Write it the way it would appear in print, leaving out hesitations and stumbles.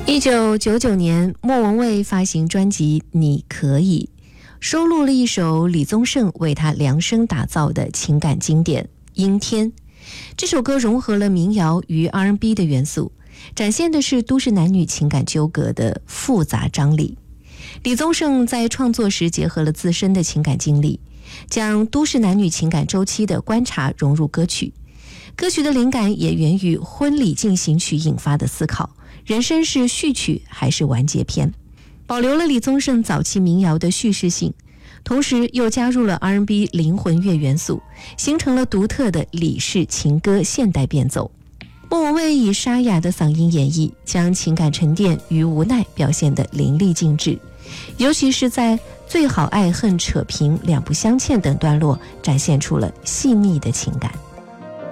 1999年，莫文蔚发行专辑《你可以》，收录了一首李宗盛为他量身打造的情感经典《阴天》。这首歌融合了民谣与 R&B 的元素，展现的是都市男女情感纠葛的复杂张力。李宗盛在创作时结合了自身的情感经历，将都市男女情感周期的观察融入歌曲。歌曲的灵感也源于婚礼进行曲引发的思考，人生是序曲还是完结篇，保留了李宗盛早期民谣的叙事性，同时又加入了 R&B 灵魂乐元素，形成了独特的李氏情歌现代变奏。莫文蔚以沙哑的嗓音演绎，将情感沉淀与无奈表现得淋漓尽致，尤其是在最好爱恨扯平两不相欠等段落，展现出了细腻的情感。